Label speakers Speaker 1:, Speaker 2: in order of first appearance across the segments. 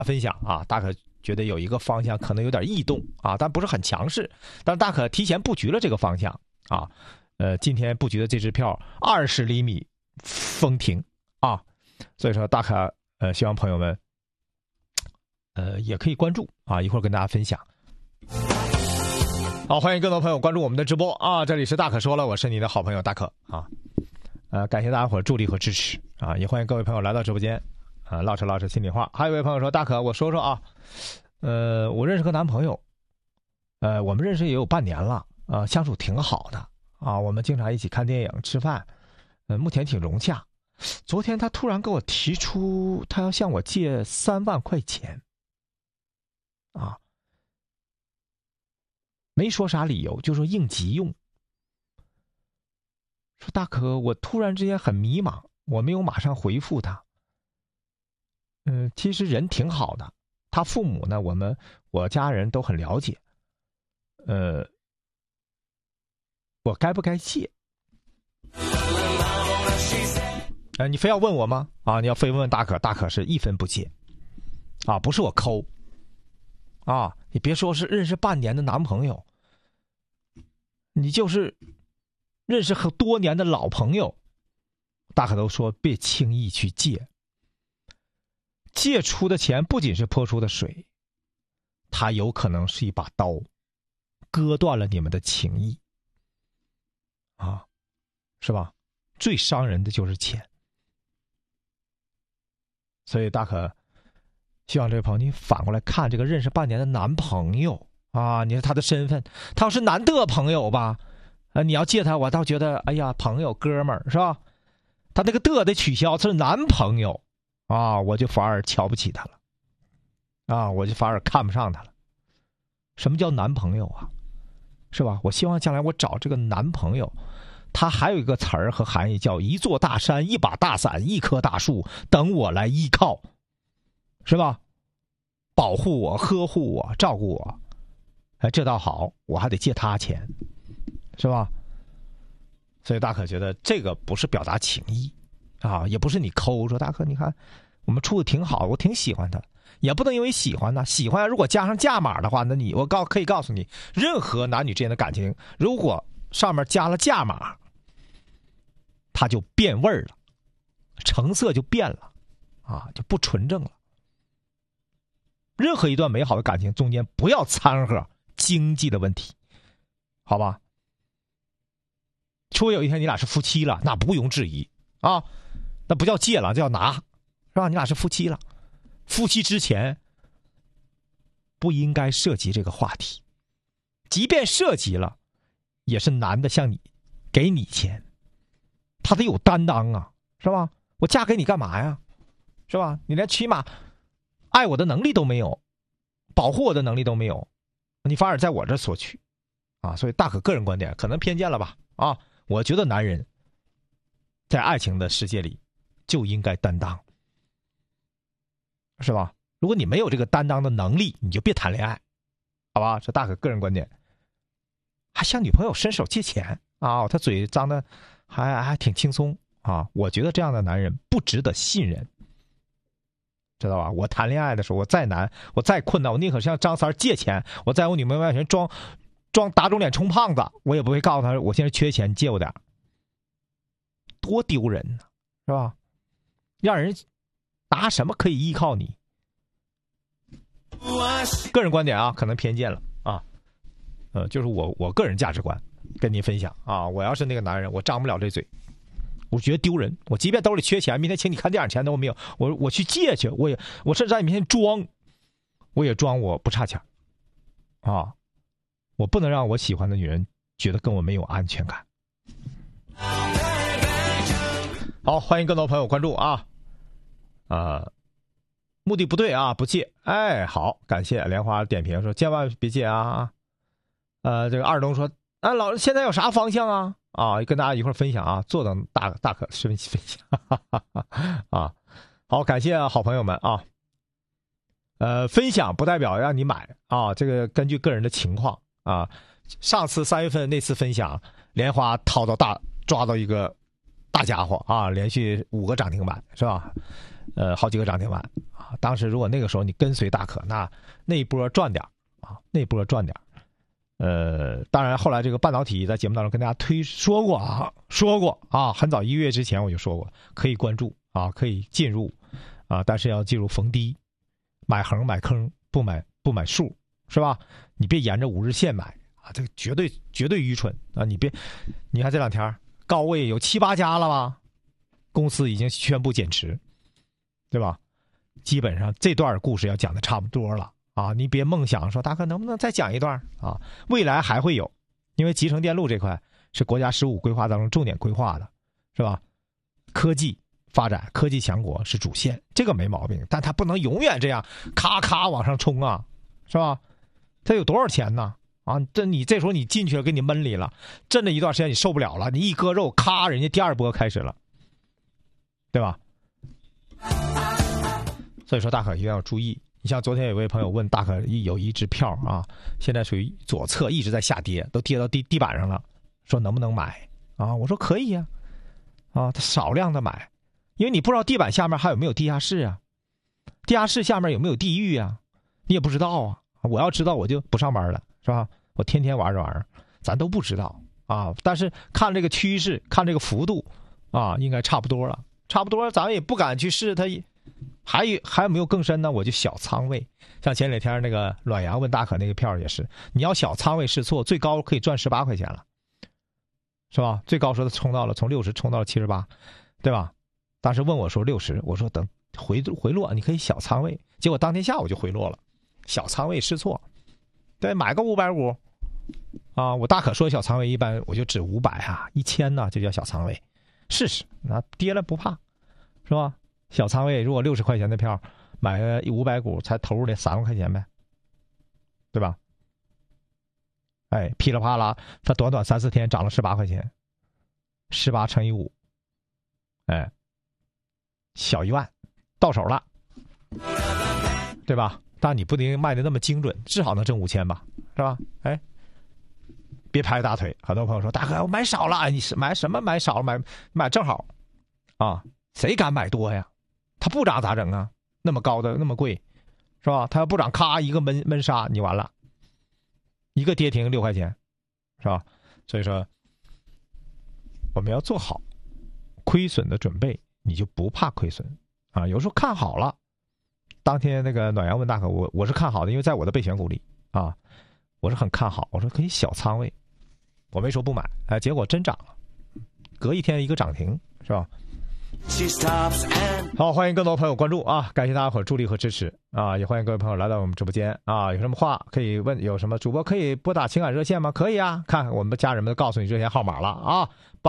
Speaker 1: 分享啊，大可觉得有一个方向可能有点异动啊，但不是很强势，但是大可提前布局了这个方向啊。今天布局的这支票20厘米封停啊，所以说大可希望朋友们也可以关注啊，一会儿跟大家分享。好，欢迎更多朋友关注我们的直播啊！这里是大可说了，我是你的好朋友大可啊。感谢大家伙助力和支持啊！也欢迎各位朋友来到直播间啊，唠扯心里话。还有一位朋友说，大可我说说啊，我认识个男朋友，我们认识也有半年了啊，相处挺好的啊，我们经常一起看电影吃饭，目前挺融洽。昨天他突然跟我提出，他要向我借3万块钱啊。没说啥理由，就说应急用。说大可，我突然之间很迷茫，我没有马上回复他。其实人挺好的，他父母呢，我家人都很了解。我该不该借？你非要问我吗？啊，你要非问大可，大可是1分不借。啊，不是我抠。啊，你别说是认识半年的男朋友，你就是认识很多年的老朋友，大可都说别轻易去借。借出的钱不仅是泼出的水，它有可能是一把刀，割断了你们的情谊。啊，是吧？最伤人的就是钱。所以大可希望这位朋友你反过来看这个认识半年的男朋友啊，你说他的身份，他要是男的朋友吧，你要借他，我倒觉得哎呀，朋友哥们儿是吧？他那个得取消，这是男朋友啊，我就反而瞧不起他了啊，我就反而看不上他了。什么叫男朋友啊？是吧？我希望将来我找这个男朋友，他还有一个词儿和含义叫一座大山、一把大伞、一棵大树，等我来依靠。是吧？保护我、呵护我、照顾我，这倒好，我还得借他钱，是吧？所以大可觉得这个不是表达情谊啊，也不是你抠说大可，你看我们处的挺好，我挺喜欢他，也不能因为喜欢呢，喜欢如果加上价码的话，那可以告诉你，任何男女之间的感情，如果上面加了价码，它就变味儿了，成色就变了啊，就不纯正了。任何一段美好的感情中间不要掺和经济的问题，好吧？除非有一天你俩是夫妻了，那毋庸置疑啊，那不叫借了，叫拿，是吧？你俩是夫妻了，夫妻之前不应该涉及这个话题，即便涉及了，也是男的向你给你钱，他得有担当啊，是吧？我嫁给你干嘛呀？是吧？你连起码爱我的能力都没有，保护我的能力都没有，你反而在我这索取啊！所以大可个人观点可能偏见了吧啊！我觉得男人在爱情的世界里就应该担当，是吧？如果你没有这个担当的能力，你就别谈恋爱，好吧？这大可个人观点。还向女朋友伸手借钱啊？他嘴张的还挺轻松啊！我觉得这样的男人不值得信任。知道吧？我谈恋爱的时候，我再难，我再困难，我宁可向张三借钱，我在我女朋友面前装打肿脸充胖子，我也不会告诉他我现在缺钱，你借我点，多丢人呢，是吧？让人拿什么可以依靠你？个人观点啊，可能偏见了啊，就是我个人价值观跟您分享啊。我要是那个男人，我张不了这嘴。我觉得丢人，我即便兜里缺钱，明天请你看电影钱都没有，我去借去，我甚至在你面前装，我也装我不差钱啊！我不能让我喜欢的女人觉得跟我没有安全感。好，欢迎更多朋友关注啊！目的不对啊，不借。哎，好，感谢莲花点评说千万别借啊！这个二东说，老现在有啥方向啊？啊，跟大家一块分享啊，坐等大可分享啊。好，感谢好朋友们啊。分享不代表让你买啊，这个根据个人的情况啊。上次3月份那次分享，莲花抓到一个大家伙啊，连续5个涨停板是吧？ 好几个涨停板啊。当时如果那个时候你跟随大可，那一波赚点啊，那一波赚点。当然后来这个半导体在节目当中跟大家说过啊，很早1个月之前我就说过，可以关注啊，可以进入啊，但是要记住逢低买横买坑，不买数，是吧？你别沿着5日线买啊，这个绝对愚蠢啊！你看这2天高位有7、8家了吧？公司已经宣布减持，对吧？基本上这段故事要讲的差不多了啊！你别梦想说大哥能不能再讲一段啊？未来还会有，因为集成电路这块是国家15规划当中重点规划的，是吧？科技发展，科技强国是主线，这个没毛病，但它不能永远这样咔咔往上冲啊，是吧？它有多少钱呢？啊，你这时候你进去了，给你闷里了，震了一段时间你受不了了，你一割肉，咔，人家第2波开始了，对吧？所以说大可一定要注意。你像昨天有位朋友问大可有一只票啊，现在属于左侧一直在下跌，都跌到地板上了，说能不能买啊？我说可以呀，啊，他少量的买，因为你不知道地板下面还有没有地下室啊，地下室下面有没有地狱啊，你也不知道啊。我要知道我就不上班了，是吧？我天天玩这玩意儿，咱都不知道啊。但是看这个趋势，看这个幅度啊，应该差不多了，差不多咱也不敢去试它。还有没有更深呢？我就小仓位，像前2天那个阮阳问大可那个票也是，你要小仓位试错，最高可以赚18块钱了，是吧？最高时候冲到了从60冲到了78，对吧？当时问我说60，我说等回落你可以小仓位，结果当天下午就回落了。小仓位试错，对，买个500股啊！我大可说小仓位一般我就指500啊，1000呢就叫小仓位，试试，那跌了不怕，是吧？小仓位如果60块钱的票，买个500股才投入的3块钱呗，对吧？哎，噼里啪啦，它短3、4天涨了18块钱，18乘以5，哎，小1万到手了，对吧？但你不一定卖的那么精准，至少能挣5000吧，是吧？哎，别拍大腿。很多朋友说大哥我买少了，你是买什么买少了？买正好啊，谁敢买多呀？它不涨咋整啊？那么高的那么贵，是吧？它要不涨，咔一个闷杀，你完了，一个跌停6块钱，是吧？所以说我们要做好亏损的准备，你就不怕亏损啊。有时候看好了，当天那个暖阳问大可，我是看好的，因为在我的备选股里啊，我是很看好，我说可以小仓位，我没说不买，哎，结果真涨了，隔一天一个涨停，是吧？好，欢迎更多朋友关注啊！感谢大家伙儿助力和支持啊！也欢迎各位朋友来到我们直播间啊！有什么话可以问？有什么主播可以拨打情感热线吗？可以啊！看我们的家人们都告诉你热线号码了啊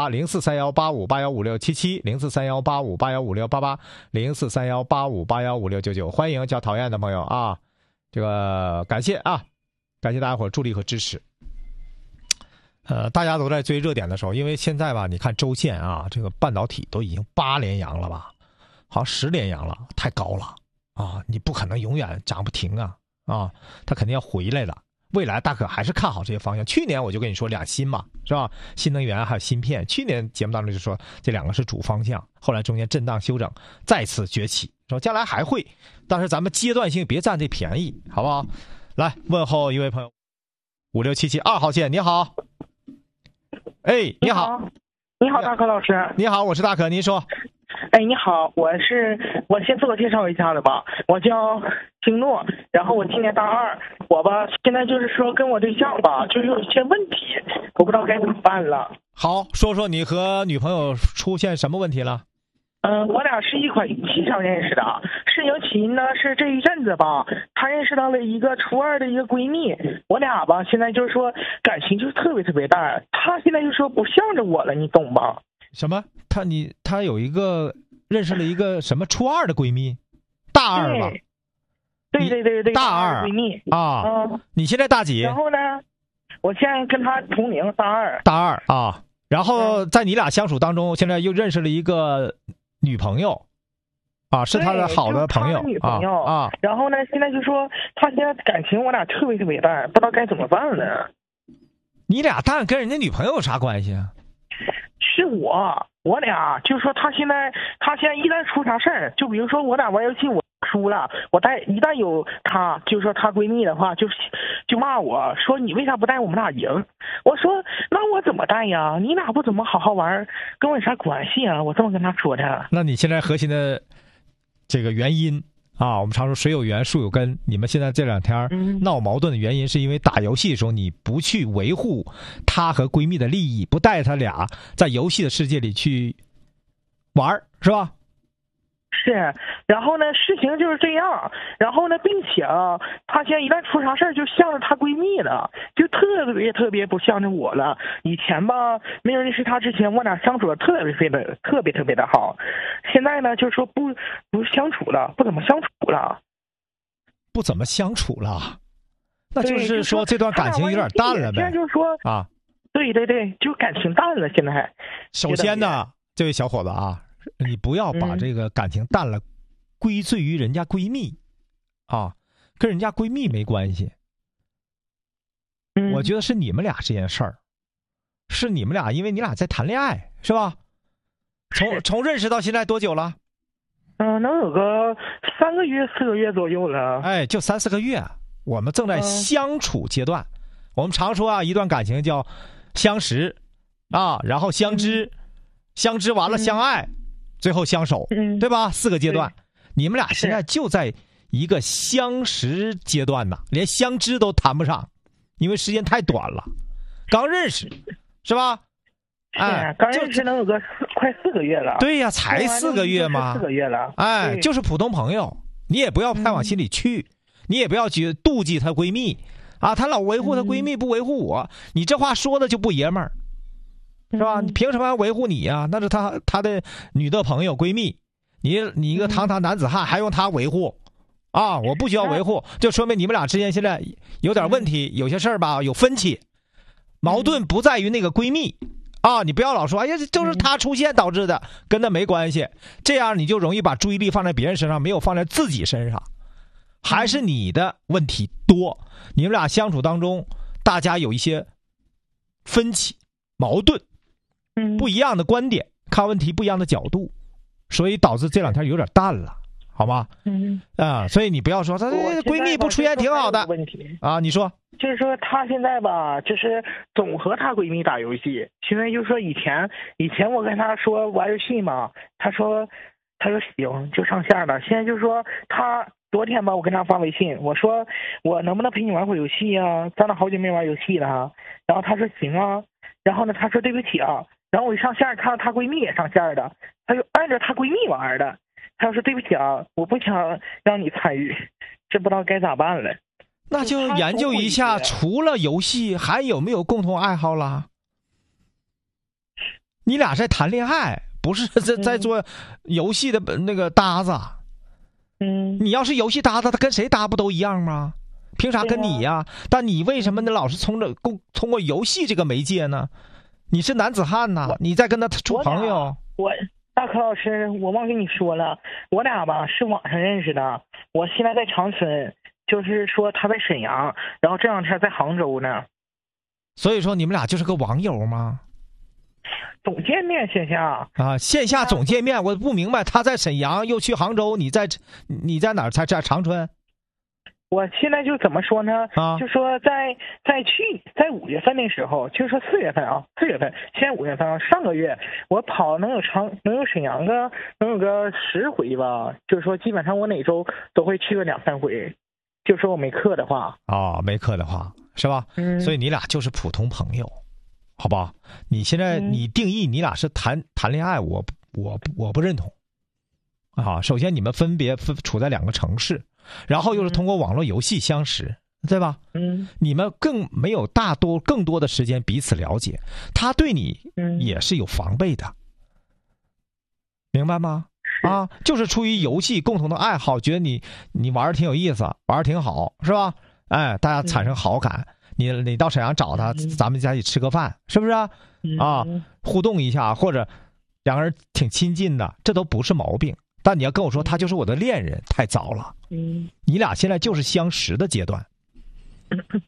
Speaker 1: ！0431855157704318556188043185515699，欢迎叫讨厌的朋友啊！这个感谢啊！感谢大家伙儿助力和支持。大家都在追热点的时候，因为现在吧，你看周线啊，这个半导体都已经8连阳了吧，好像10连阳了，太高了啊！你不可能永远涨不停啊，它肯定要回来的。未来大可还是看好这些方向。去年我就跟你说2新嘛，是吧？新能源还有芯片，去年节目当中就说这2个是主方向，后来中间震荡修整，再次崛起，说将来还会，但是咱们阶段性别占这便宜，好不好？来问候一位朋友，56772号线，你好。哎，你好，
Speaker 2: 你好，大可老师。
Speaker 1: 你好，我是大可，您说。
Speaker 2: 哎，你好，我先自我介绍一下的吧，我叫金诺，然后我今年大2，我吧现在就是说跟我对象吧，就是有一些问题，我不知道该怎么办了。
Speaker 1: 好，说说你和女朋友出现什么问题了？
Speaker 2: 我俩是一款游戏上认识的，事情起因呢是这一阵子吧，她认识到了一个初2的一个闺蜜，我俩吧现在就是说感情就是特别大，她现在就说不向着我了，你懂吧？
Speaker 1: 什么？她有一个认识了一个什么初2的闺蜜，大2吧？
Speaker 2: 对，
Speaker 1: 大2
Speaker 2: 闺蜜
Speaker 1: 啊。你现在大几？
Speaker 2: 然后呢，我现在跟她同龄，大2。
Speaker 1: 大2啊。然后在你俩相处当中，现在又认识了一个女朋友，啊，是他的好的朋友，
Speaker 2: 女朋友
Speaker 1: 啊。
Speaker 2: 然后呢，现在就说他现在感情我俩特别淡，不知道该怎么办呢。
Speaker 1: 你俩淡跟人家女朋友有啥关系啊？
Speaker 2: 是我俩就是说他现在一旦出啥事儿，就比如说我俩玩游戏我输了，一旦有他就是说她闺蜜的话，就骂我说你为啥不带我们俩赢？我说那我怎么带呀？你俩不怎么好好玩，跟我有啥关系啊？我这么跟他说的。
Speaker 1: 那你现在核心的这个原因啊，我们常说水有源树有根，你们现在这2天闹矛盾的原因是因为打游戏的时候你不去维护她和闺蜜的利益，不带她俩在游戏的世界里去玩，是吧？
Speaker 2: 是，然后呢，事情就是这样，然后呢，并且啊，她现在一旦出啥事儿，就向着她闺蜜了，就特别不向着我了。以前吧，没有认识她之前，我俩相处的特别的好，现在呢，就是说不相处了，不怎么相处了，
Speaker 1: 不怎么相处了，那就是说这段感情有点淡了呗。
Speaker 2: 现在就是说
Speaker 1: 啊，
Speaker 2: 对，就感情淡了。现在，
Speaker 1: 首先呢，这位小伙子啊。你不要把这个感情淡了归罪于人家闺蜜啊，跟人家闺蜜没关系。我觉得是你们俩这件事儿，是你们俩，因为你俩在谈恋爱，是吧？从认识到现在多久了？
Speaker 2: 能有个3个月4个月左右了。
Speaker 1: 哎，就3、4个月，我们正在相处阶段。我们常说啊，一段感情叫相识啊，然后相知，相知完了相爱。最后相守，对吧？4个阶段，你们俩现在就在一个相识阶段呢，连相知都谈不上，因为时间太短了，刚认识，是吧？
Speaker 2: 哎，刚认识能有个快4个月了。
Speaker 1: 对呀，才4个月嘛
Speaker 2: ，4个月了。
Speaker 1: 哎，就是普通朋友，你也不要太往心里去，你也不要去妒忌她闺蜜啊，她老维护她闺蜜，不维护我，你这话说的就不爷们儿。是吧？你凭什么要维护你呀？那是他的女的朋友闺蜜，你一个堂堂男子汉还用他维护啊？我不需要维护，就说明你们俩之间现在有点问题，有些事儿吧有分歧，矛盾不在于那个闺蜜啊，你不要老说哎呀就是她出现导致的，跟她没关系，这样你就容易把注意力放在别人身上，没有放在自己身上，还是你的问题多。你们俩相处当中，大家有一些分歧、矛盾。不一样的观点，看问题不一样的角度，所以导致这2天有点淡了，好吗？所以你不要说她闺蜜不出现挺好的
Speaker 2: 问题
Speaker 1: 啊。你说，
Speaker 2: 就是说她现在吧，就是总和她闺蜜打游戏。现在就是说以前我跟她说玩游戏嘛，她说行就上线了。现在就是说她昨天吧，我跟她发微信，我说我能不能陪你玩会游戏啊？咱俩好久没玩游戏了。然后她说行啊。然后呢，她说对不起啊。然后我一上线看到她闺蜜也上线的，她就按着她闺蜜玩的。她说对不起啊，我不想让你参与，这不知道该咋办了。
Speaker 1: 那就研究一下，除了游戏还有没有共同爱好啦？你俩在谈恋爱，不是在做游戏的那个搭子。你要是游戏搭子，他跟谁搭不都一样吗？凭啥跟你呀？但你为什么呢？老是通过游戏这个媒介呢？你是男子汉呐，你在跟他处朋友。
Speaker 2: 我大可老师，我忘跟你说了，我俩吧是网上认识的。我现在在长春，就是说他在沈阳，然后这2天在杭州呢。
Speaker 1: 所以说你们俩就是个网友吗？
Speaker 2: 总见面线下
Speaker 1: 啊，线下总见面，我不明白，他在沈阳又去杭州，你在哪儿？在长春？
Speaker 2: 我现在就怎么说呢？就说在5月份的时候，就说4月份，现在5月份啊，上个月我跑能有沈阳能有个10回吧，就是说基本上我哪周都会去个2、3回，就说我没课的话
Speaker 1: 没课的话是吧？所以你俩就是普通朋友，好吧？你现在你定义你俩是谈恋爱，我不认同啊。首先你们分别处在2个城市。然后又是通过网络游戏相识，对吧？你们更没有更多的时间彼此了解，他对你也是有防备的，明白吗？就是出于游戏共同的爱好，觉得你玩的挺有意思，玩的挺好，是吧？哎，大家产生好感，你到沈阳找他，咱们在一起吃个饭，是不是互动一下，或者2个人挺亲近的，这都不是毛病。但你要跟我说他就是我的恋人，太早了。你俩现在就是相识的阶段，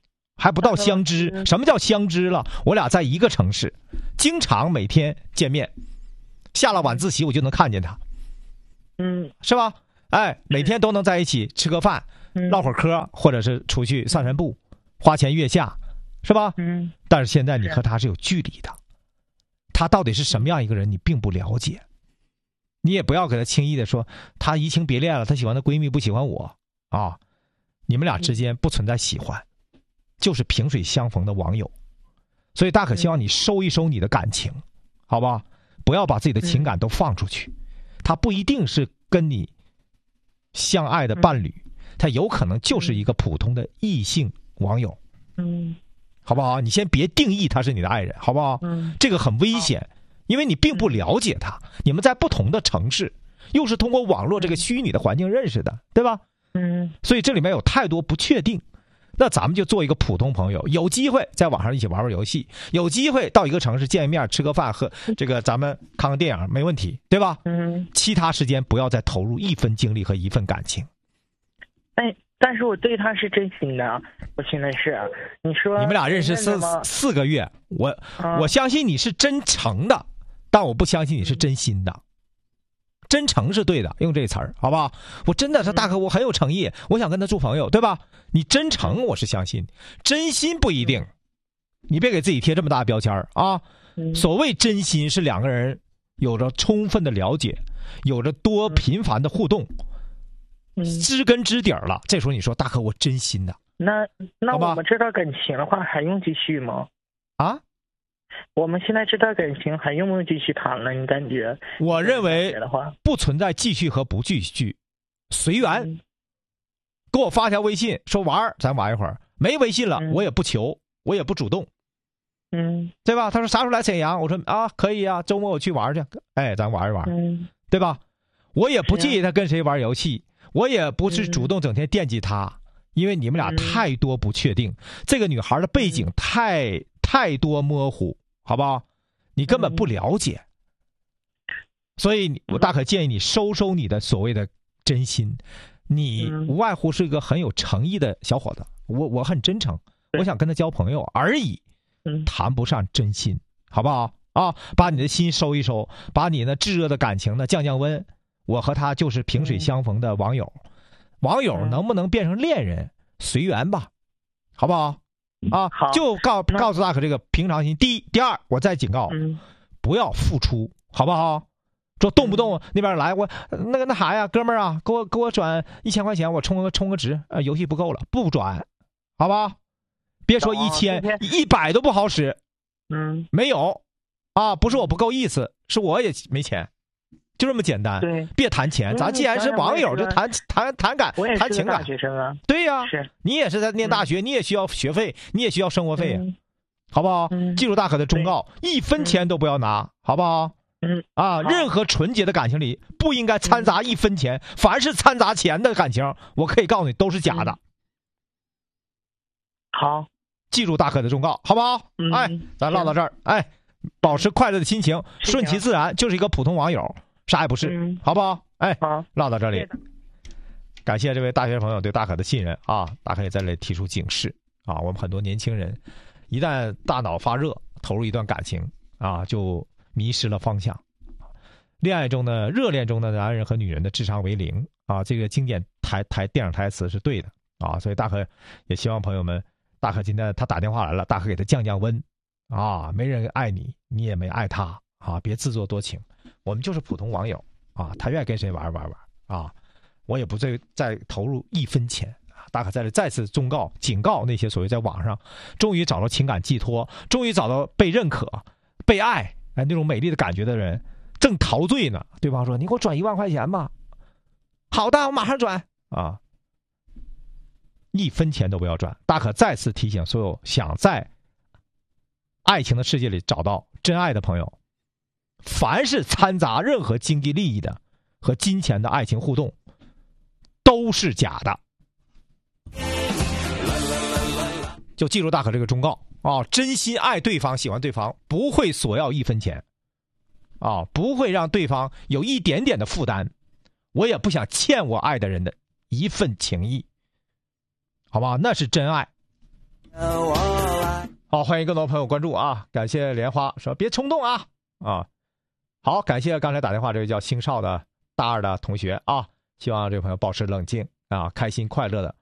Speaker 1: 还不到相知。什么叫相知了？我俩在一个城市，经常每天见面，下了晚自习我就能看见他，是吧？哎，每天都能在一起吃个饭，唠会儿嗑，或者是出去散散步，花前月下，是吧？但是现在你和他是有距离的，他到底是什么样一个人，你并不了解。你也不要给他轻易的说他移情别恋了，他喜欢的闺蜜不喜欢我啊，你们俩之间不存在喜欢，就是萍水相逢的网友。所以大可希望你收一收你的感情，好吧？不要把自己的情感都放出去。他不一定是跟你相爱的伴侣，他有可能就是一个普通的异性网友，好不好？你先别定义他是你的爱人，好不好？这个很危险，因为你并不了解他，你们在不同的城市，又是通过网络这个虚拟的环境认识的，对吧？所以这里面有太多不确定。那咱们就做一个普通朋友，有机会在网上一起玩玩游戏，有机会到一个城市见一面，吃个饭，喝这个咱们看个电影，没问题，对吧？其他时间不要再投入一分精力和一份感情。
Speaker 2: 但是我对他是真心的，我现在是，你说
Speaker 1: 你们俩认识四个月，我相信你是真诚的，但我不相信你是真心的。真诚是对的，用这词儿，好不好？我真的是大哥，我很有诚意，我想跟他做朋友，对吧？你真诚我是相信，真心不一定。你别给自己贴这么大的标签啊！所谓真心是两个人有着充分的了解，有着多频繁的互动，知根知底了。这时候你说大哥，我真心的。
Speaker 2: 那我们这段感情的话还用继续吗？
Speaker 1: 啊？
Speaker 2: 我们现在这段感情还用不用继续谈了？你感觉？
Speaker 1: 我认为不存在继续和不继续，随缘。给我发条微信说玩，咱玩一会儿。没微信了，我也不求，我也不主动，对吧？他说啥时候来沈阳？我说啊，可以啊，周末我去玩去。哎，咱玩一玩，对吧？我也不介意他跟谁玩游戏，我也不是主动整天惦记他，因为你们俩太多不确定，这个女孩的背景太多模糊。好不好？你根本不了解，所以我大可建议你收收你的所谓的真心。你无外乎是一个很有诚意的小伙子，我很真诚，我想跟他交朋友而已，谈不上真心，好不好？啊，把你的心收一收，把你那炙热的感情呢降降温。我和他就是萍水相逢的网友，网友能不能变成恋人，随缘吧，好不好？啊，就告诉大可这个平常心。第一，第二，我再警告，不要付出，好不好？说动不动那边来，我那啥呀，哥们儿啊，给我转1000块钱，我充个值，游戏不够了，不转，好吧？别说1000，100都不好使，没有，啊，不是我不够意思，是我也没钱。就这么简单，别谈钱，咱既然是网友，就谈情感。
Speaker 2: 学生啊，
Speaker 1: 对呀，你也是在念大学，你也需要学费，你也需要生活费，好不好？记住大可的忠告，1分钱都不要拿，好不好？任何纯洁的感情里不应该掺杂1分钱，凡是掺杂钱的感情，我可以告诉你都是假的。
Speaker 2: 好，
Speaker 1: 记住大可的忠告，好不好？哎，咱唠到这儿，哎，保持快乐的心情，顺其自然，就是一个普通网友。啥也不是，好不好？哎，唠到这里，感谢这位大学朋友对大可的信任啊！大可也在这里提出警示啊！我们很多年轻人一旦大脑发热，投入一段感情啊，就迷失了方向。恋爱中的热恋中的男人和女人的智商为0啊！这个经典电影台词是对的啊！所以大可也希望朋友们，大可今天他打电话来了，大可给他降降温啊！没人爱你，你也没爱他啊！别自作多情。我们就是普通网友啊，他愿意跟谁玩啊，我也不再投入1分钱。大可在这再次警告那些所谓在网上终于找到情感寄托，终于找到被认可、被爱那种美丽的感觉的人，正陶醉呢。对方说：“你给我转1万块钱吧。”好的，我马上转啊，1分钱都不要转。大可再次提醒所有想在爱情的世界里找到真爱的朋友。凡是掺杂任何经济利益的和金钱的爱情互动，都是假的。就记住大可这个忠告啊！真心爱对方、喜欢对方，不会索要1分钱啊，不会让对方有一点点的负担。我也不想欠我爱的人的1份情谊，好吧？那是真爱。 好，欢迎更多朋友关注啊！感谢莲花说别冲动啊啊！好，感谢刚才打电话这位叫星少的大二的同学啊！希望这位朋友保持冷静啊，开心快乐的